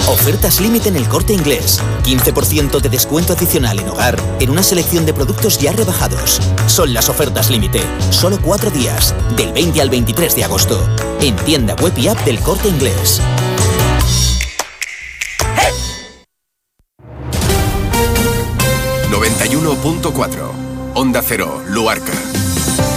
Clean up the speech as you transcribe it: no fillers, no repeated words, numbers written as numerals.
Ofertas límite en El Corte Inglés. 15% de descuento adicional en hogar en una selección de productos ya rebajados. Son las ofertas límite. Solo 4 días. Del 20 al 23 de agosto. En tienda web y app del Corte Inglés. 91.4 Onda Cero, Luarca.